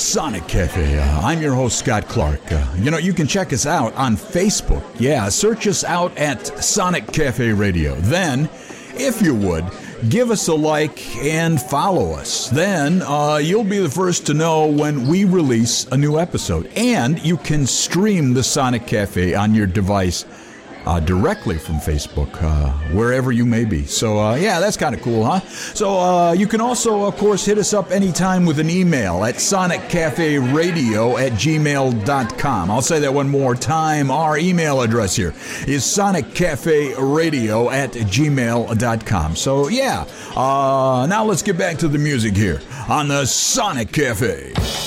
Sonic Cafe. I'm your host, Scott Clark. You can check us out on Facebook. Yeah, search us out at Sonic Cafe Radio. Then, if you would, give us a like and follow us. Then you'll be the first to know when we release a new episode. And you can stream the Sonic Cafe on your device directly from Facebook, wherever you may be. So, yeah, that's kind of cool, huh? So, you can also, of course, hit us up anytime with an email at soniccaferadio@gmail.com. I'll say that one more time. Our email address here is soniccaferadio@gmail.com. So, yeah, now let's get back to the music here on the Sonic Cafe.